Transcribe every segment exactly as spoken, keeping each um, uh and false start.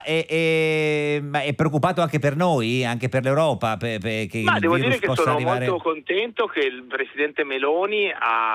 E, e, ma è preoccupato anche per noi, anche per l'Europa? Per, per, che ma il devo virus dire che possa sono arrivare... molto contento che il presidente Meloni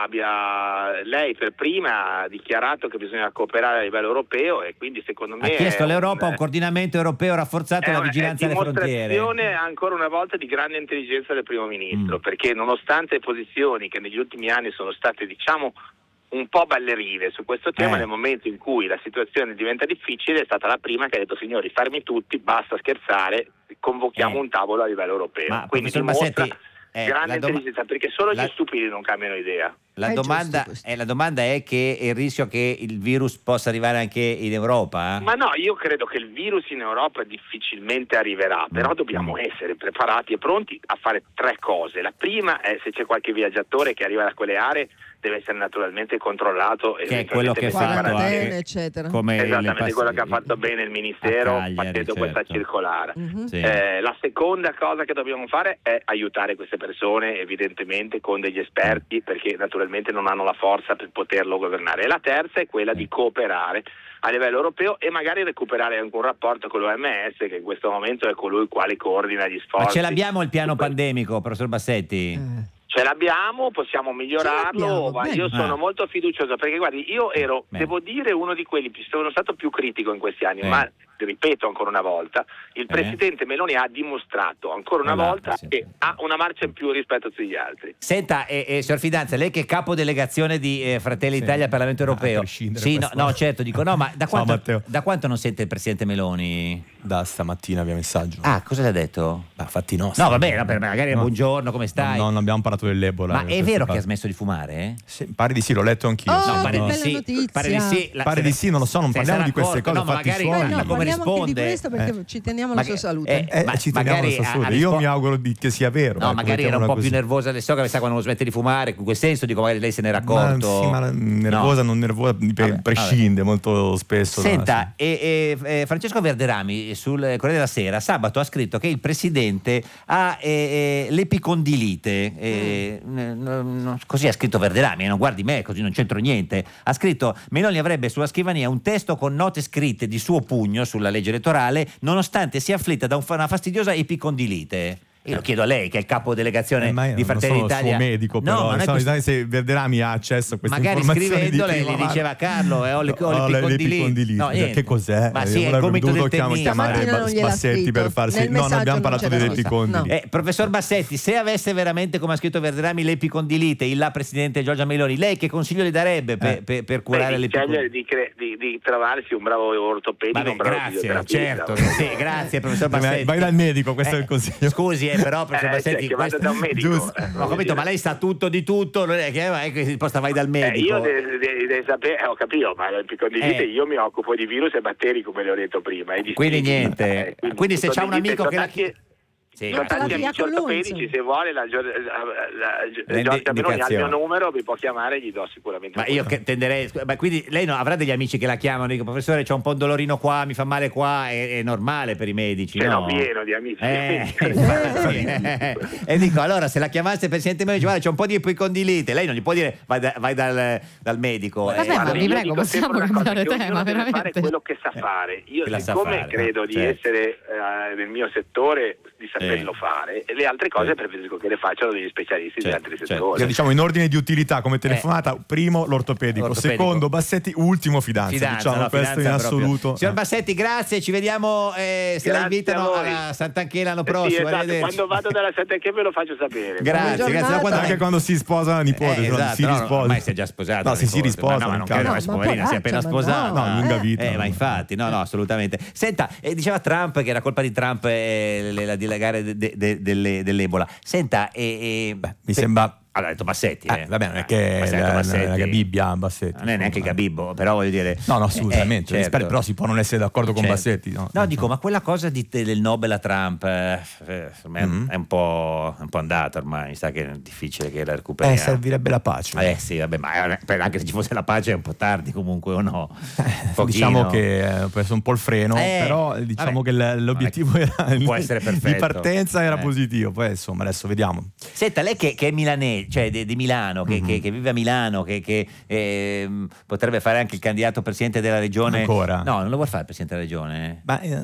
abbia, lei per prima, ha dichiarato che bisogna cooperare a livello europeo, e quindi secondo me ha chiesto all'Europa un, un coordinamento europeo rafforzato e la vigilanza alle frontiere. È dimostrazione ancora una volta di grande intelligenza del primo ministro, mm. perché nonostante posizioni che negli ultimi anni sono state, diciamo, un po' ballerine su questo tema, eh. nel momento in cui la situazione diventa difficile è stata la prima che ha detto: signori, fermi tutti, basta scherzare, convochiamo eh. un tavolo a livello europeo. Ma quindi professor dimostra Bassetti, eh, grande doma- intelligenza, perché solo la... gli stupidi non cambiano idea. La domanda, è, la domanda è che il rischio che il virus possa arrivare anche in Europa? Ma no, io credo che il virus in Europa difficilmente arriverà, però dobbiamo essere preparati e pronti a fare tre cose. La prima è, se c'è qualche viaggiatore che arriva da quelle aree, deve essere naturalmente controllato, che è quello che fa bene, eccetera. Come esattamente pass- quello che ha fatto bene il ministero Cagliari, facendo certo. questa circolare. Mm-hmm. Sì. Eh, la seconda cosa che dobbiamo fare è aiutare queste persone, evidentemente con degli esperti, perché naturalmente non hanno la forza per poterlo governare. E la terza è quella di cooperare a livello europeo e magari recuperare anche un rapporto con l'O M S, che in questo momento è colui il quale coordina gli sforzi. Ma ce l'abbiamo il piano pandemico, professor Bassetti? Eh. Ce l'abbiamo, possiamo migliorarlo, ma io sono ah. molto fiducioso, perché guardi, io ero, Beh. devo dire, uno di quelli, sono stato più critico in questi anni, eh. ma ripeto ancora una volta, il eh. presidente Meloni ha dimostrato ancora una Allora, volta sì. che ha una marcia in più rispetto a tutti gli altri. Senta, eh, eh, signor Fidanza, lei che è capo delegazione di eh, Fratelli Sì. d'Italia al Parlamento Europeo. Sì, no, no, certo, dico no, ma da Ciao, quanto, Matteo. da quanto non sente il presidente Meloni? Da stamattina via messaggio. Ah, cosa le ha detto? Beh, fatti nostri. No, vabbè, no, per- magari No. buongiorno, come stai? No, non abbiamo parlato dell'Ebola. Ma è vero che ha smesso di fumare? Sì, pare di sì, l'ho letto anch'io. Oh, sì, che pare no. di bella sì, notizia. pare di sì, la- Pare di sì, non lo so, non se parliamo sarà di queste accorto, cose, no, ma fatti magari, suoi. Poi no, ma come parliamo anche di risponde? questo perché Eh. ci teniamo Ma- la sua salute. eh, Eh, ma ci teniamo magari la sua ha- salute. ha Io rispo- mi auguro di- che sia vero. No, ecco, magari era un mettiamola po' così. più nervosa adesso, che sa quando smette di fumare, in quel senso dico magari lei se n'era accorto. Ma, sì, ma nervosa, No. non nervosa, dipende, Vabbè, prescinde molto spesso. da- Senta, e, e, eh, Francesco Verderami sul Corriere della Sera sabato ha scritto che il presidente ha eh, eh, l'epicondilite, eh, n- n- così ha scritto Verderami, eh, non guardi me, così non c'entro niente. Ha scritto: Meloni avrebbe sulla scrivania un testo con note scritte di suo pugno sulla legge elettorale, nonostante sia afflitta da un- una fastidiosa epicondilite. Io lo chiedo a lei, che è il capo delegazione Eh, ma io di Fratelli non sono d'Italia. il suo medico, però no, ma non è so, questo- se Verderami ha accesso a queste magari informazioni di scrivendole prima gli mano. diceva Carlo, eh, ho le- ho Ho le- l'epicondilite. l'epicondilite. No, niente. Che cos'è? Ma Eh, sì, è il avrebbe gomito dovuto del chiam- tennista. chiamare Stamattina non gliel'ha Bassetti scritto. per farsi. Nel No, non messaggio abbiamo non parlato c'era dell'epicondilite. Eh, professor Bassetti, se avesse veramente, come ha scritto Verderami, l'epicondilite, il là presidente Giorgia Meloni, lei che consiglio le darebbe per, Eh. per, per curare Beh, di, l'epicondilite? di, cre- di, di trovarsi un bravo ortopedico, Vabbè, un bravo grazie, fisioterapista. certo, sì, grazie professor Vai- Bassetti. vai dal medico, questo Eh, è il consiglio. Scusi, eh, però professor Eh, Bassetti, cioè, che vada questo- da un medico. Giusto. eh, ho voglio capito, dire. ma lei sa tutto di tutto, non è che eh, che risposta vai dal Eh, medico. io de- de- de- sapere, eh, ho capito, ma l'epicondilite Eh. io mi occupo di virus e batteri, come le ho detto prima. e di Quindi spiriti. niente. Eh, Quindi se c'ha un condilite, amico che la sono tanti- Sì, sono ma- tanti la amici via con ortopedici, l'Unzi. se vuole la, Gio- la, la, Le Giorgia Meloni ha il indicazioni. mio numero, mi può chiamare e gli do sicuramente Ma un io consiglio. che tenderei, ma quindi lei no, avrà degli amici che la chiamano, dico professore c'ho un po' un dolorino qua, mi fa male qua, è, è normale per i medici, Ce no? n'ho pieno di amici. Eh, infatti, eh. E dico allora se la chiamasse il presidente Meloni, guarda c'è un po' di epicondilite, lei non gli può dire vai, da- vai dal, dal medico. Vabbè, eh, ma Guarda, vi io prego, dico possiamo sempre una cosa, cambiare che tema, ognuno deve veramente. fare quello che sa fare. Io che la sa siccome fare, credo di certo. essere eh, nel mio settore, di saperlo Eh. fare, e le altre cose Eh. preferisco che le facciano degli specialisti di Certo, altri certo. settori. Io, diciamo in ordine di utilità come telefonata, primo l'ortopedico, Ortopedico. secondo Bassetti, ultimo fidanza, Fidanza, diciamo no, questo in fidanza proprio. assoluto. Signor Eh. Bassetti, grazie, ci vediamo eh, se la Grazie invitano a voi. alla Sant'Anchè l'anno Eh sì, prossimo. esatto, arrivederci. quando vado dalla Sant'Anchè ve lo faccio sapere. Grazie, Buona grazie. No, quando- Anche quando si sposa la nipote, Eh, se no, esatto, si no, no, risposa. ormai si è già sposato. No, si, si ricordo. risposa. Ma no, ma non in credo, caso. che No, ma poverina si è appena poraccia, ma sposata. no. No, lunga vita. Eh, ma infatti, no, no, assolutamente. Senta, eh, diceva Trump che era colpa di Trump eh, le- la dilagare de- de- de- delle- dell'Ebola. Senta, e, e- Beh, mi sembra. Allora, ha detto Bassetti. Eh. Eh, vabbè, non è che Bassetti, la, la, Bassetti. la Gabibbia Bassetti. Non è neanche insomma. Gabibbo, però voglio dire. No, no, assolutamente. Eh, certo. Però si può non essere d'accordo con Certo. Bassetti. No, No, dico, ma quella cosa di, del Nobel a Trump eh, eh, secondo me Mm. è, un po', è un po' andata ormai. Mi sa che è difficile che la recuperi. Eh, servirebbe la pace. Eh sì, vabbè, ma eh, per- anche se ci fosse la pace è un po' tardi comunque, o no? Un pochino. Diciamo che eh, ho preso un po' il freno, Eh, però diciamo vabbè. che l- l'obiettivo era può essere perfetto. di partenza era Eh. positivo. Poi insomma, adesso vediamo. Senta, lei che, che è milanese, cioè di, di Milano, che, che, che vive a Milano, che, che ehm, potrebbe fare anche il candidato presidente della regione. Ancora? No, non lo vuole fare il presidente della regione? Ma, eh,